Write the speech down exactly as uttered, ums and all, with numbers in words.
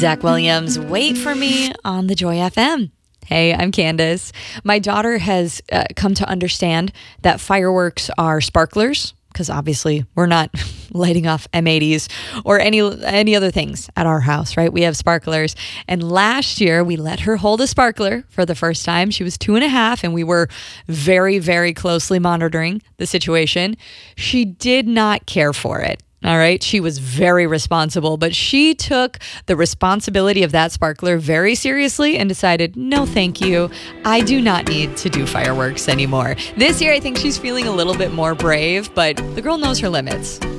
Zach Williams, Wait for Me on the Joy F M. Hey, I'm Candace. My daughter has uh, come to understand that fireworks are sparklers, because obviously we're not lighting off M eighties or any any other things at our house, right? We have sparklers. And last year we let her hold a sparkler for the first time. She was two and a half and we were very, very closely monitoring the situation. She did not care for it. All right. She was very responsible, but she took the responsibility of that sparkler very seriously and decided, no, thank you. I do not need to do fireworks anymore. This year, I think she's feeling a little bit more brave, but the girl knows her limits.